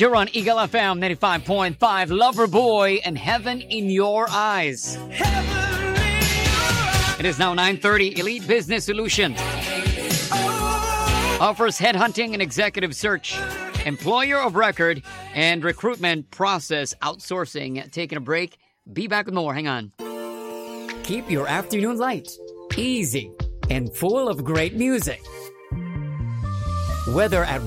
You're on Eagle FM 95.5, Loverboy, and Heaven in Your Eyes. It is now 9:30. Elite Business Solutions offers headhunting and executive search, employer of record, and recruitment process outsourcing. Taking a break. Be back with more. Hang on. Keep your afternoon light, easy, and full of great music. Whether at